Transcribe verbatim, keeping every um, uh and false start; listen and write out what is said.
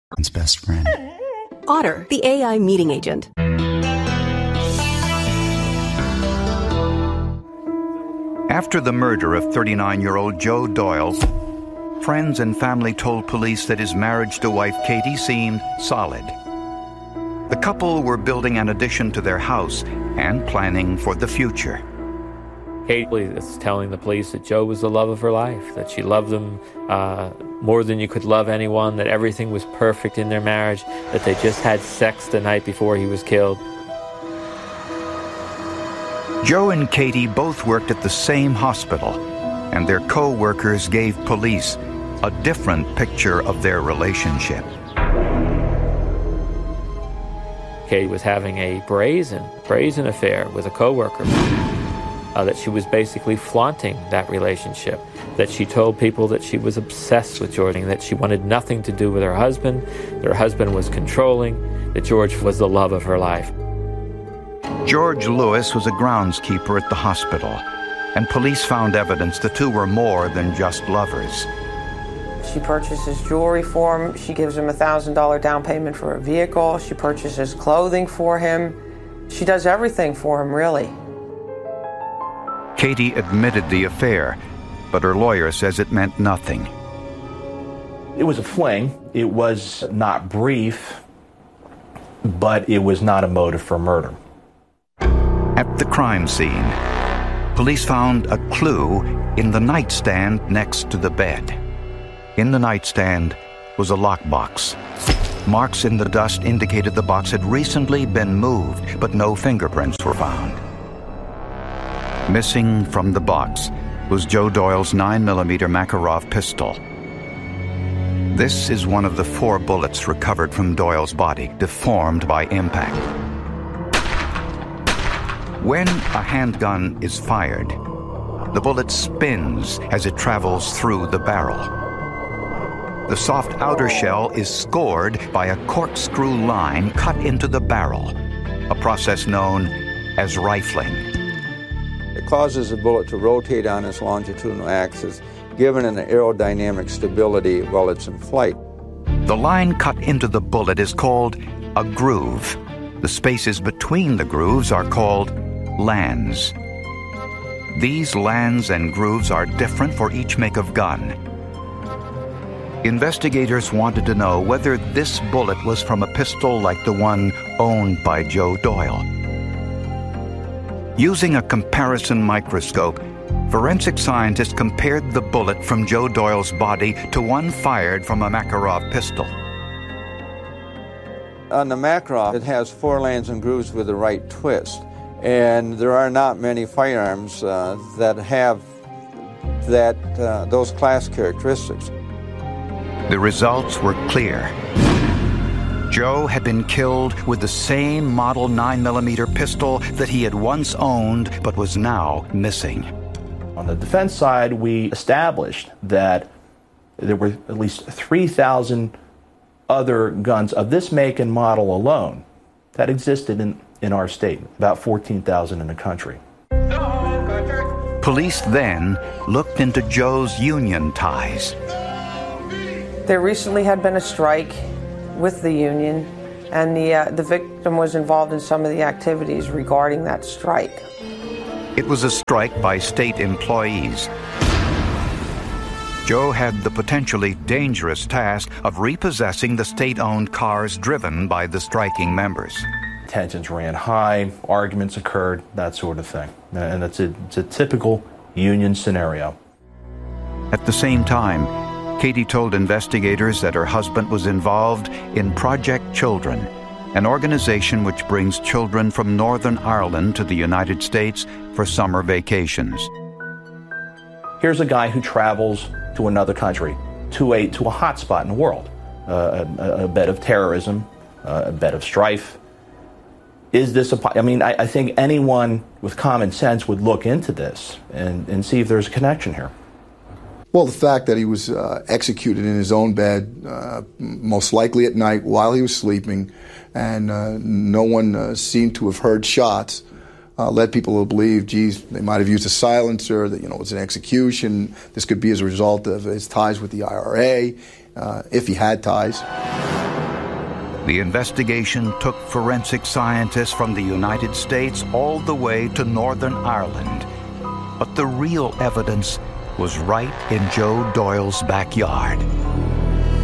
One's best friend. Otter, the A I meeting agent. After the murder of thirty-nine-year-old Joe Doyle, friends and family told police that his marriage to wife Katie seemed solid. The couple were building an addition to their house and planning for the future. Katie is telling the police that Joe was the love of her life, that she loved him uh, more than you could love anyone, that everything was perfect in their marriage, that they just had sex the night before he was killed. Joe and Katie both worked at the same hospital, and their co-workers gave police a different picture of their relationship. Katie was having a brazen, brazen affair with a co-worker. Uh, that she was basically flaunting that relationship, that she told people that she was obsessed with George, that she wanted nothing to do with her husband, that her husband was controlling, that George was the love of her life. George Lewis was a groundskeeper at the hospital, and police found evidence the two were more than just lovers. She purchases jewelry for him. She gives him a one thousand dollars down payment for a vehicle. She purchases clothing for him. She does everything for him, really. Katie admitted the affair, but her lawyer says it meant nothing. It was a fling. It was not brief, but it was not a motive for murder. At the crime scene, police found a clue in the nightstand next to the bed. In the nightstand was a lockbox. Marks in the dust indicated the box had recently been moved, but no fingerprints were found. Missing from the box was Joe Doyle's nine millimeter Makarov pistol. This is one of the four bullets recovered from Doyle's body, deformed by impact. When a handgun is fired, the bullet spins as it travels through the barrel. The soft outer shell is scored by a corkscrew line cut into the barrel, a process known as rifling. It causes the bullet to rotate on its longitudinal axis, giving it an aerodynamic stability while it's in flight. The line cut into the bullet is called a groove. The spaces between the grooves are called lands. These lands and grooves are different for each make of gun. Investigators wanted to know whether this bullet was from a pistol like the one owned by Joe Doyle. Using a comparison microscope, forensic scientists compared the bullet from Joe Doyle's body to one fired from a Makarov pistol. On the Makarov, it has four lands and grooves with the right twist, and there are not many firearms uh, that have that uh, those class characteristics. The results were clear. Joe had been killed with the same model nine millimeter pistol that he had once owned but was now missing. On the defense side, we established that there were at least three thousand other guns of this make and model alone that existed in, in our state, about fourteen thousand in the country. Police then looked into Joe's union ties. There recently had been a strike with the union, and the, uh, the victim was involved in some of the activities regarding that strike. It was a strike by state employees. Joe had the potentially dangerous task of repossessing the state-owned cars driven by the striking members. Tensions ran high, arguments occurred, that sort of thing. And it's a, it's a typical union scenario. At the same time, Katie told investigators that her husband was involved in Project Children, an organization which brings children from Northern Ireland to the United States for summer vacations. Here's a guy who travels to another country, to a, to a hot spot in the world, uh, a, a bed of terrorism, uh, a bed of strife. Is this a, I mean, I, I think anyone with common sense would look into this and, and see if there's a connection here. Well, the fact that he was uh, executed in his own bed, uh, most likely at night while he was sleeping, and uh, no one uh, seemed to have heard shots, uh, led people to believe, geez, they might have used a silencer, that, you know, it was an execution. This could be as a result of his ties with the I R A, uh, if he had ties. The investigation took forensic scientists from the United States all the way to Northern Ireland. But the real evidence was right in Joe Doyle's backyard.